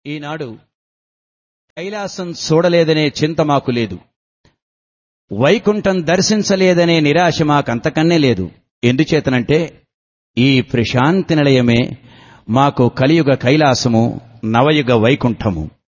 ఈనాడు కైలాసం చూడలేదనే చింత మాకు లేదు. వైకుంఠం దర్శించలేదనే నిరాశ మాకంతకన్నే లేదు. ఎందుచేతనంటే ఈ ప్రశాంతి నిలయమే మాకు కలియుగ కైలాసము, నవయుగ వైకుంఠము.